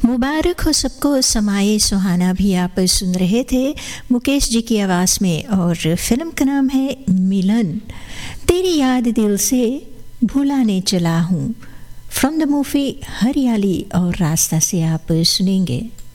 मुबारक हो सबको। समाए सुहाना भी आप सुन रहे थे मुकेश जी की आवाज़ में, और फिल्म का नाम है मिलन। तेरी याद दिल से भुलाने चला हूँ, फ्रॉम द मूवी हरियाली और रास्ता से आप सुनेंगे।